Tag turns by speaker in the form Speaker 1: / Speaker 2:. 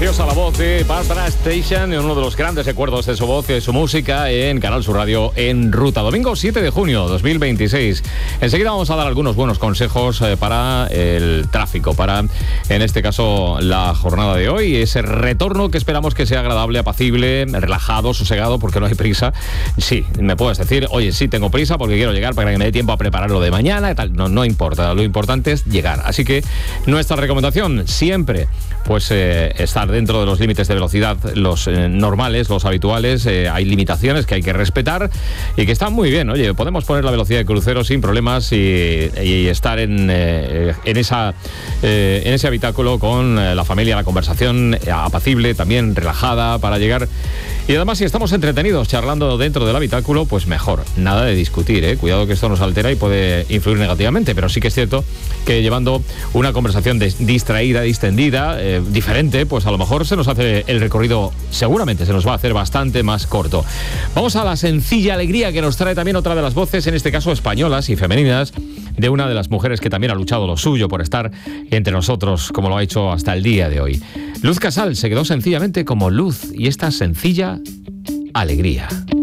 Speaker 1: Preciosa la voz de Barbara Streisand, uno de los grandes recuerdos de su voz y de su música en Canal Sur Radio en Ruta. Domingo 7 de junio 2026. Enseguida vamos a dar algunos buenos consejos para el tráfico, para, en este caso, la jornada de hoy. Ese retorno que esperamos que sea agradable, apacible, relajado, sosegado, porque no hay prisa. Sí, me puedes decir, oye, sí tengo prisa porque quiero llegar para que me dé tiempo a preparar lo de mañana y tal. No importa, lo importante es llegar. Así que nuestra recomendación siempre, pues estar dentro de los límites de velocidad, los normales, los habituales. Hay limitaciones que hay que respetar y que están muy bien. Oye, podemos poner la velocidad de crucero sin problemas y estar en ese habitáculo con la familia, la conversación apacible, también relajada para llegar. Y además, si estamos entretenidos charlando dentro del habitáculo, pues mejor. Nada de discutir, Cuidado que esto nos altera y puede influir negativamente, pero sí que es cierto que llevando una conversación distraída, distendida, diferente, pues a lo mejor se nos hace el recorrido, seguramente se nos va a hacer bastante más corto. Vamos a la sencilla alegría que nos trae también otra de las voces, en este caso españolas y femeninas, de una de las mujeres que también ha luchado lo suyo por estar entre nosotros, como lo ha hecho hasta el día de hoy. Luz Casal se quedó sencillamente como luz y esta sencilla alegría.